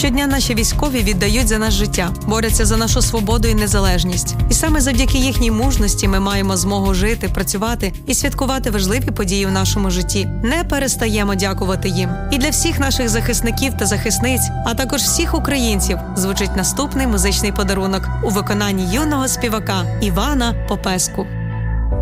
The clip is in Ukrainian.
Щодня наші військові віддають за нас життя, борються за нашу свободу і незалежність. І саме завдяки їхній мужності ми маємо змогу жити, працювати і святкувати важливі події в нашому житті. Не перестаємо дякувати їм. І для всіх наших захисників та захисниць, а також всіх українців, звучить наступний музичний подарунок у виконанні юного співака Івана Попеску.